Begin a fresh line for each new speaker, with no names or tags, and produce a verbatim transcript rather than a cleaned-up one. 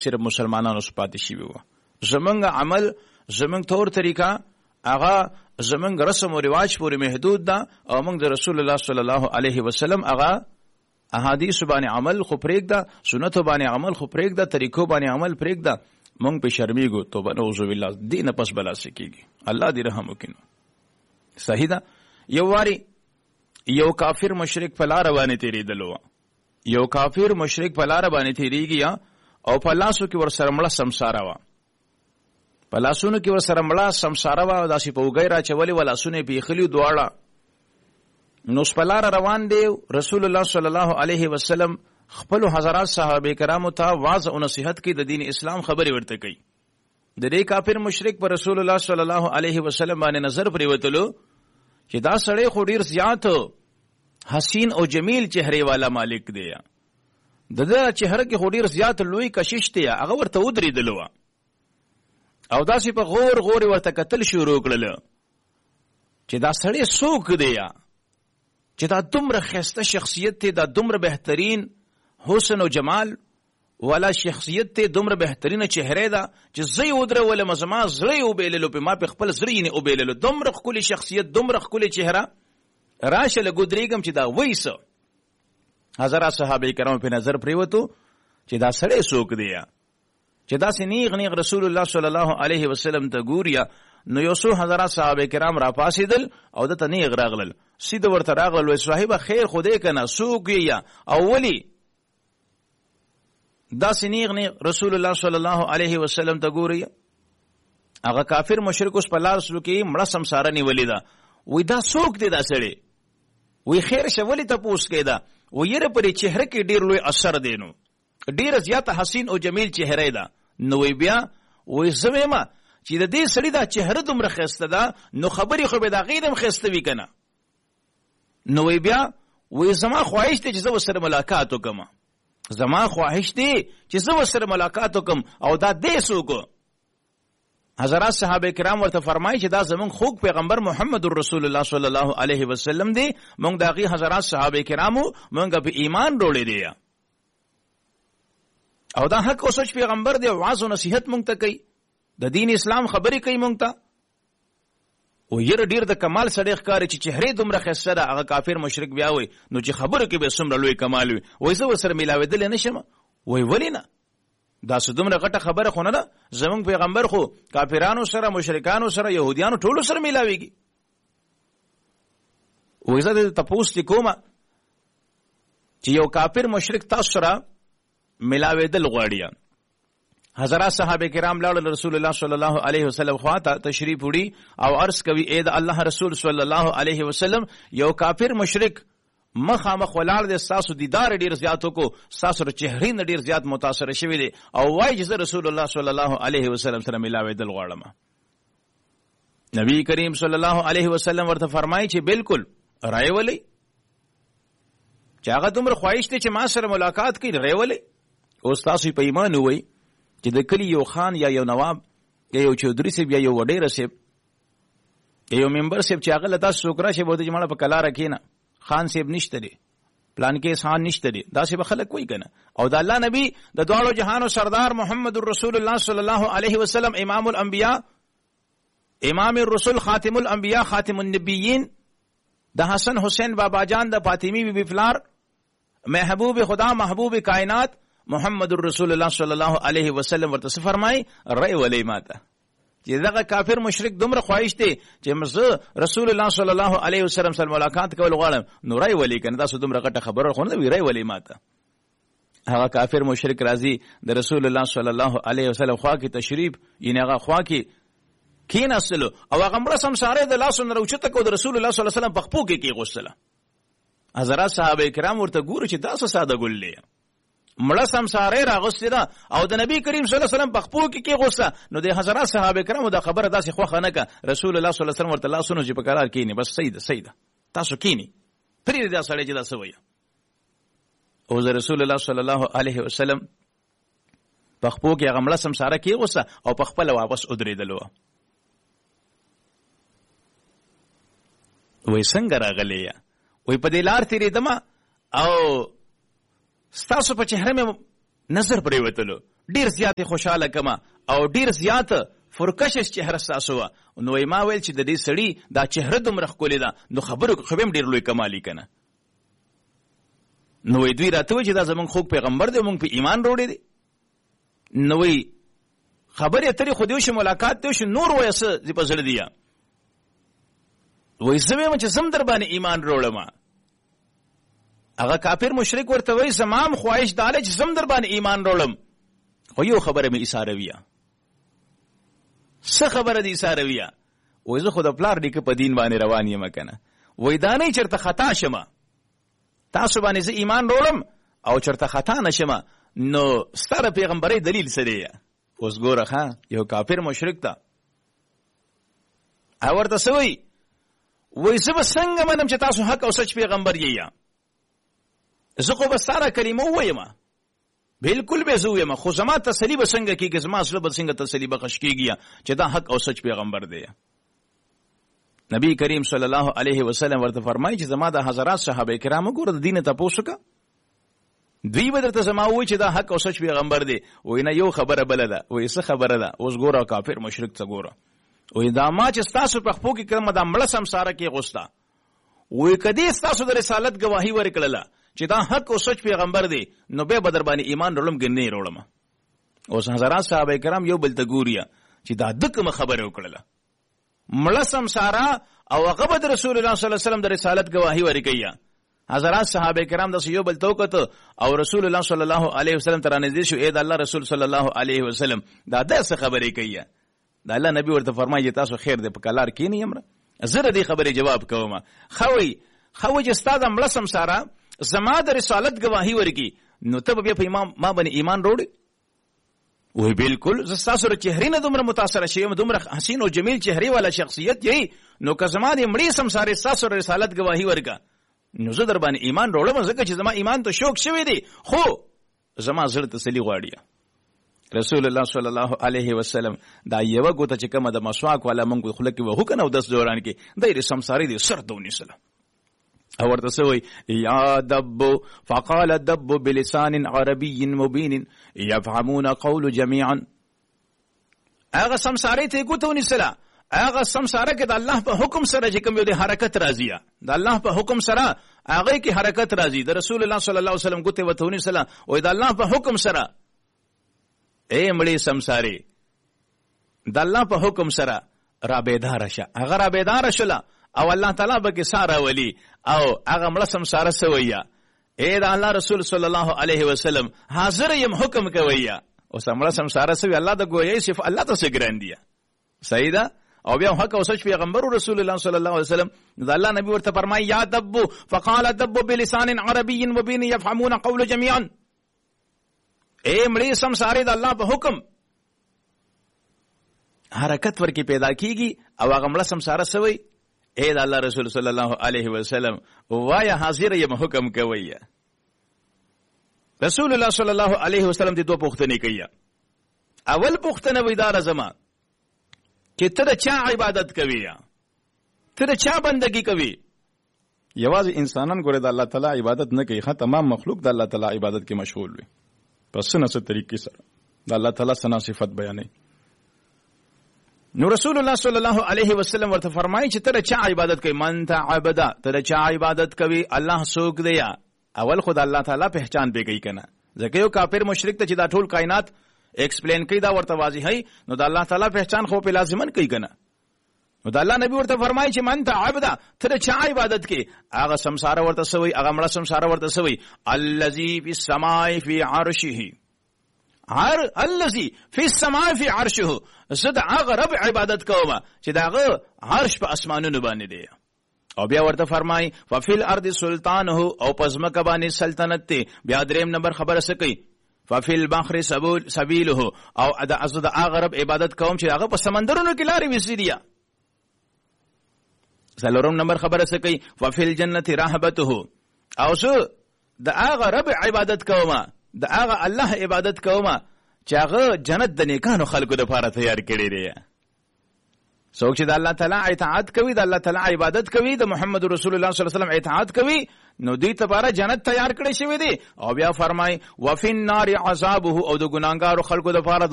صرف مسلمانانو پاتې شوي وو. زمونږ عمل زمونږ طور طریقه هغه زمونږ رسم و رواج پورې محدود ده او موږ د رسول الله صلی الله علیه وسلم هغه احادیث باندې عمل خو پرېږده، سنتو باندې عمل خو پرېږده، طریقو باندې عمل پرېږده. موږ په شرمېږو. توبه نعوذ بالله، دې نه پس بلا څه کېږي. الله دې رحم وکړي. صحیح ده. یو واري یو کافر مشرک په لاره باندې تېرېدلو وه. یو کافر مشرک په لاره باندې تېرېږي او په لاسو کې ورسره مړه سمساره وه. په لاسونو کې ورسره مړه سمساره وه او داسې په اوږۍ راچولې وه، لاسونه یې پېښلي دواړه. نو په لاره روان دی. رسول الله صلی الله علیه وسلم خپلو حضرات صحابه کرامو ته واعظ او نصیحت کوي، د دین اسلام خبرې ورته کوي. د دې کافر مشرک پر رسول الله صلی الله علیه وسلم باندې نظر پرېوتلو چې دا سړی خو ډېر زیات حسین او جمیل چهرې والا مالک دی. د ده چهره کې خو ډېر زیات لوی کشش دی. هغه ورته ودرېدلو وه او داسې په غور غور ورته کتل شروع کړله چې دا سړی څوک دی، چې دا دومره ښایسته شخصیت دی، دا دومره بهترین حسن او جمال والا شخصیت دی، دومره بهترینه چهره ده چې زه یې ودرولم، زما زړه یې وبیللو، په ما په خپل زړه یې وبیللو. دومره ښکلې شخصیت، دومره ښکلې چهره، راشه لږ ودرېږم چې دا وایي څه. حضرات صحابه کرامو په نظر پرېوتو چې دا سړی څوک دی، چې داسې نیغ نیغ رسول الله صلی الله علیه وسلم ته ګوري. نو یو څو حضرات صحابه کرام را پاسېدل او دته نیغ راغلل، سیده ورته راغلل، وایي صاحبه خیر خو دی که نه، څوک یې او ولې داسې نیغ نیغ رسول الله صلی الله علیه وسلم ته ګوري؟ هغه کافر مشرک اوس په لاسو کې مړه سمساره نیولې ده. وایي دا څوک دی دا سړی؟ وایي خیر شه ولې تپوس کوې ده؟ وایي یره پرې چهره کې ډېر لوی اثر دی، نو ډېره زیاته حسین او جمیل چهره ده. نو وایي بیا وایي زه وایم چې د دې سړي دا چهره دومره ښایسته ده، نو خبرې خو به د هغې هم ښایسته وي که نه؟ نو وایي بیا وایي زما خواهش دی چې زه ورسره ملاقات وکړم، زما خواهش دی چې زه ورسره ملاقات وکړم. او دا دی څوک؟ حضرات صحابه کرام ورته فرمایي چې دا زمونږ خوږ پیغمبر محمد رسول الله صلی الله علیه وسلم دی. مونږ د هغې حضرات صحابه کرامو مونږ په ایمان روړی دی او دا حق او سچ پیغمبر دی. واعظ او نصیحت مونږ ته کوي، د دین اسلام خبرې کوي مونږ ته. او یره ډېر د کمال سړی ښکاري چې چهرې دومره ښایسته ده. هغه کافر مشرک بیا وایي نو چې خبرو کې به څومره لوی کمال وي. وایي زه ورسره میلاوېدلی نه شم. وایي ولې نه؟ دا څه دومره غټه خبره خو نه ده. زمونږ پیغمبر خو کافرانو سره، مشرکانو سره، یهودیانو ټولو سره میلاوېږي. وایي زه د تپوس دې کومه چې یو کافر مشرک تاسو سره میلاوېدل غواړي. حضرات صحابه کرام لاړل رسول الله صلی الله علیه وسلم خواته تشریف وړي او عرض کوي اے د الله رسول صلی الله علیه وسلم یو کافر مشرک مخامخ ولاړ دی، ستاسو دیدار ډېر زیات وکړو، ستاسو چهرې نه ډېر زیات متاثره شوي دی او وایي چې زه رسول الله صلی الله علیه وسلم سره میلاوېدل غواړم. نبی کریم صلی الله علیه وسلم ورته فرمایي چې بالکل رایې ولئ، چې هغه دومره خواهش دی چې ما سره ملاقات کوي، رایې ولئ. اوس تاسو په ایمان ووایئ چې د کلي یو خان یا یو نواب یا یو چودري صاحب یا یو وډیره صاحب یا یو ممبر صاحب چې هغه له تاسو څوک راشي بوته چې مړه په کلاره کښېنه، خان صاحب نشته دی، پلان کې خان نشته دی، داسې به خلک وایي که نه؟ او د الله نبي د دواړو جهانو سردار محمد رسول الله صلی الله علیه وسلم امام الانبیاء، امام الرسول، خاتم الانبیاء، خاتم النبیین، د حسن حسین بابا جان د فاطمی بی بی پلار، محبوب خدا، محبوب کائنات محمد رسول الله صلی الله علیه وسلم ورته فرمای رای ولی ماته چې دغه کافر مشرک دومره خواهش دی چې زه رسول الله صلی الله علیه وسلم سره ملاقات کول غواړم، نو رای ولی کنه تاسو دومره غټه خبره خو نه وی رای ولی ماته. هغه کافر مشرک راضی د رسول الله صلی الله علیه وسلم خوا کې تشریف یې هغه خوا کې کیناستلو او هغه مړه سمساره د لاسو نه راوچته کو د رسول الله صلی الله علیه وسلم په خپو کې کې غوښتله. حضرات صحابه کرام ورته ګورو چې تاسو ساده ګل دی، مړه سمساره راغوستې ده او د نبی کریم صلی الله علیه وسلم په خپو کې کې غوسه. نو د حضرات صحابه کرامو دا خبره داسې خوښه نه که رسول الله صلی الله علیه وسلم ورته لاسونه چې په قرار کېني بس صحیح ده صحیح ده تاسو کېني پرېږدئ دا سړی چې دا څه وایي. او د رسول الله صلی الله علیه وسلم په خپو کې هغه مړه سمساره کې غوسه او په خپله واپس ودرېدلو. وایي څنګه راغلی یا؟ وایي په دې لار تېرېدمه او ستاسو په چهره مې نظر پرېوتلو، ډیر زیات خوشاله کما او ډیر زیات فرکشش چهره ستاسو وه. نو ما ویل چې د دې سړي دا چهره دومره ښکلې ده نو خبرو خو به هم ډېر لوی کمالي که نه. نو دوی راته وایي چې دا زموږ خوږ پیغمبر دی موږ په ایمان روړی دی. نو وایي خبرې اترې خو دی وشي ملاقات دی وشي نور وایه څه دې په زړه دي یا وایي زه وایم چې زم در باندې ایمان روړم. هغه کافر مشرک ورته وایي زما هم خواهش دا دی چې زم در باندې ایمان روړم خو یو خبره مې ایسارویه. څه خبره دې ایسارویه؟ وایي زه خو د پلار نیکه په دین باندې روان یم که نه. وایي دا نه چېرته خطا شمه تاسو باندې زه ایمان روړم او چېرته خطا نه شمه نو ستا د پیغمبرۍ دلیل څه دی؟ اوس ګوره ښه یو کافر مشرک ته او ورته څه وایي؟ وایي زه به څنګه منم چې تاسو حق او سچ پیغمبر یې؟ زه خو به ستا دا کلمه ووایم بالکل به زه ووایم خو زما تسلي به څنګه کېږي زما زړه به څنګه تسلي بخښ کېږي چې دا حق او سچ پیغمبر دی. نبی کریم صلی الله علیه وسلم ورته فرمایي چې زما د حضرات صحابه کرامو ګوره د دین تپوس وکړه دوی به درته زما وایي چې دا حق او سچ پیغمبر دی. وایي نه یو خبره بله ده. وایي څه خبره ده؟ اوس ګوره کافر مشرک ته ګوره. وایي دا ما چې ستاسو په خپو کې کړمه دا مړه سمساره کې غوسته. وایي که دې ستاسو د رسالت ګواهي ورکړله چې دا حق او سچ پیغمبر دی نو بیا به در باندې ایمان روړم که نه روړم. اوس حضرات صحابه کرام یو بل ته ګوري چې دا ده کومه خبره وکړله مړه سمساره او هغه به د رسول الله صلی الله علیه وسلم د رسالت ګواهي ورکوي. حضرات صحابه کرام داسې یو بل ته وکتل او رسول الله صلی الله علیه وسلم ته رانږدې شو. ای د الله رسول صلی الله علیه وسلم دا ده څه خبرې کوي؟ د الله نبي ورته فرمایي چې تاسو خیر دی په کلار کښېنئ یمره زه د دې خبرې جواب کوم. ښه وایي ښه وایي چې ستا د مړه سمساره زما د رسالت ګواهي ورکړي نو ته به بیا په امام ما باندې ایمان روړې؟ وایي بالکل زه ستاسو د چهرې نه دومره متاثره شوی دومره حسین او جمیل چهرې والا شخصیت یې نو که زما د مړې سمسارې ستاسو د رسالت ګواهي ورکړه نو زه در باندې ایمان روړم ځکه چې زما ایمان ته شوق شوی دی خو زما زړه تسلي غواړي. رسول الله صلی الله علیه وسلم دا یوه ګوته چې کومه د مسواک والا موږ خوله کې وهو که نه اودس دوران کې دی د سمسارې دی سر ته ونیسله او ورته څه وایي یا دب فقال دب بلسان عربي مبین یفهمون قول جمیعا. هغه سمسارې ته یې ګوته ونیسله هغه سمساره کې د الله په حکم سره چې کوم یو د حرکت راځي د الله په حکم سره هغه کې حرکت راځي. د رسول الله صلی الله علیه وسلم ګوته ورته ونیسله وایي د الله په حکم سره ای مړې سمسارې د الله په حکم سره را بیداره شه. هغه را بیداره شوله او الله تعالی به کې ساه راولي او هغه مړه سمساره څه وایي ای د الله رسول صلی الله علیه وسلم حاضر یم حکم کوي. اوس مړه سمساره څه وي الله د ګویې صف الله ته څه ګران دی صحیح ده او بیا حق او سچ پیغمبر رسول الله صلی الله علیه وسلم د الله نبی ورته فرمایي یا دب فقال دب بلسان عربي مبین يفهمون قول جميعا. اے مړې سمسارې د الله په حکم حرکت ورکی پیدا کیږي او هغه مړه سمساره څه وایي اے د الله رسول صلی الله علیه وسلم وایا حاضر یم حکم کوي. رسول الله صلی الله علیه وسلم دې دوه پوښتنې کوي. اول پوښتنه وی دا زما چې ته د چا عبادت کوي ته د چا بندگی کوي؟ یوازې انسانان ګوره د الله تعالی عبادت نه کوي ښه تمام مخلوق د الله تعالی عبادت کې مشغول وي په څه نه څه طریقې سره د الله تعالی ثنا صفت بیانوي. نو رسول الله صلی الله علیه وسلم ورته فرمایي چې ته د چا عبادت کوي؟ من تعبد ته د چا عبادت کوي الله څوک دی؟ اول خود الله تعالی پہچان پیږي کنه ځکه یو کافر مشرک ته چې دا ټول کائنات ایکسپلین کوي دا ورته واضح هي نو د الله تعالی پہچان خو په لازمن کوي کنه. نو د الله نبی ورته فرمایي چې من تعبد ته د چا عبادت کوي؟ هغه سمساره ورته سوی هغه مړه سمساره ورته سوی الذی فی السماء فی عرشه هر الذی فی السماء فی عرشه زه د هغه رب عبادت کوم چې د هغه عرش په اسمانونو باندې دی. او بیا ورته فرمایي ففی الارض سلطانه او پزمکه باندې سلطنت دی. بیا دریم نمبر خبره څه کوي ففی البحر سبیله او زه د هغه رب عبادت کوم چې هغه په سمندرونو کې لارې وسیدي. څلورم نمبر خبره څه کوي ففی الجنة رهبته او زه د هغه رب عبادت کوم د هغه الله عبادت کوم چې هغه جنت د نیکانو خلکو لپاره تیار کړی دی. څوک چې د الله تعالی اطاعت کوي، د الله تعالی عبادت کوي، د محمد رسول الله صلی الله علیه وسلم اطاعت کوي، نو دوی لپاره جنت تیار کړی شوی دی. او بیا فرمای وفي النار عذابه، او د ګناګارو خلکو لپاره